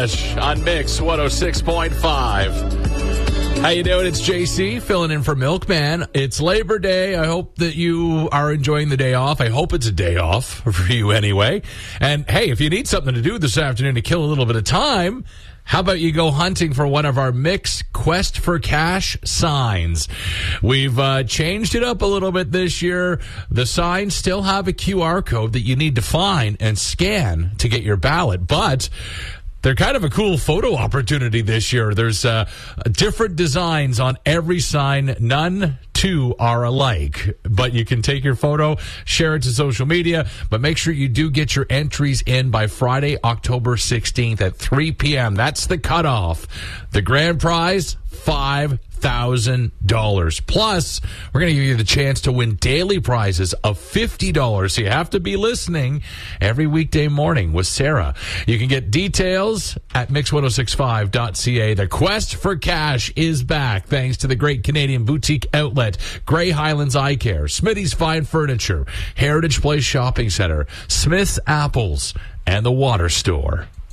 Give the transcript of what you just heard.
English on Mix 106.5. How you doing? It's JC filling in for Milkman. It's Labor Day. I hope that you are enjoying the day off. I hope it's a day off for you anyway. And hey, if you need something to do this afternoon to kill a little bit of time, how about you go hunting for one of our Mix Quest for Cash signs? We've changed it up a little bit this year. The signs still have a QR code that you need to find and scan to get your ballot, but they're kind of a cool photo opportunity this year. There's different designs on every sign. None two are alike, but you can take your photo, share it to social media, but make sure you do get your entries in by Friday, October 16th at 3 p.m. That's the cutoff. The grand prize, $5,000. Plus, we're going to give you the chance to win daily prizes of $50. So you have to be listening every weekday morning with Sarah. You can get details at mix1065.ca. The quest for cash is back thanks to the great Canadian boutique outlet, Grey Highlands Eye Care, Smitty's Fine Furniture, Heritage Place Shopping Center, Smith's Apples, and the Water Store.